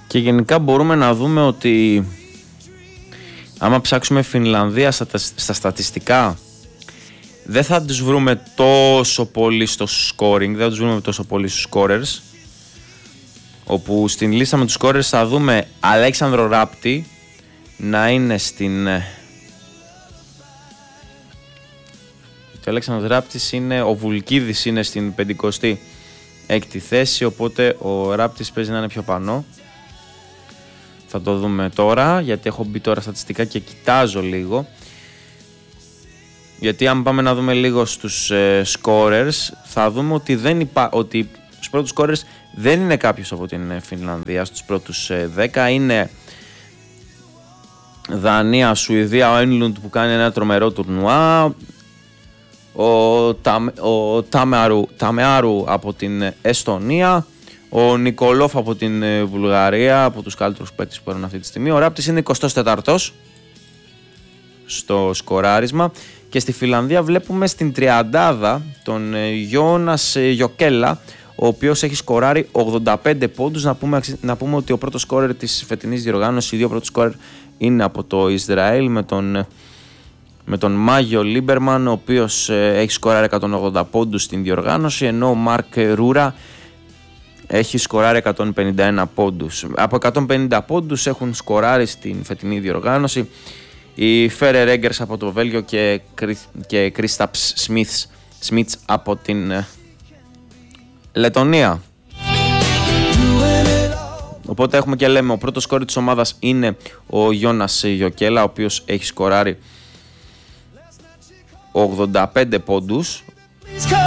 Και γενικά μπορούμε να δούμε ότι άμα ψάξουμε Φινλανδία στα στατιστικά, δεν θα τους βρούμε τόσο πολύ στο scoring, δεν θα τους βρούμε τόσο πολύ στους scorers, όπου στην λίστα με τους scorers θα δούμε Αλέξανδρο Ράπτη να είναι στην... Ο Αλέξανδρος Ράπτης είναι, ο Βουλκίδης είναι στην 56η θέση, οπότε ο Ράπτης παίζει να είναι πιο πάνω. Θα το δούμε τώρα, γιατί έχω μπει τώρα στατιστικά και κοιτάζω λίγο. Γιατί αν πάμε να δούμε λίγο στους scorers, θα δούμε ότι, ότι στους πρώτους scorers δεν είναι κάποιος από την Φινλανδία. Στους πρώτους 10 είναι Δανία, Σουηδία, ο Ένλουντ που κάνει ένα τρομερό τουρνουά, ο Ταμεάρου από την Εστονία, ο Νικολόφ από την Βουλγαρία, από τους καλύτερους παίκτες που έχουν αυτή τη στιγμή. Ο Ράπτης είναι 24ος στο σκοράρισμα. Και στη Φιλανδία βλέπουμε στην τριαντάδα τον Γιώνας Γιοκέλα, ο οποίος έχει σκοράρει 85 πόντους. Να πούμε ότι ο πρώτος σκόρερ της φετινής διοργάνωσης, οι δύο πρώτοι σκόρερ είναι από το Ισραήλ με τον Μάγιο Λίμπερμαν, ο οποίος έχει σκοράρει 180 πόντους στην διοργάνωση, ενώ ο Μάρκ Ρούρα έχει σκοράρει 151 πόντους. Από 150 πόντους έχουν σκοράρει στην φετινή διοργάνωση οι Φέρε Ρέγκερς από το Βέλγιο και Κρίσταπς Σμίτς από την Λετονία. Οπότε έχουμε και λέμε, ο πρώτος σκόρερ της ομάδας είναι ο Γιώνας Γιοκέλα, ο οποίος έχει σκοράρει 85 πόντους.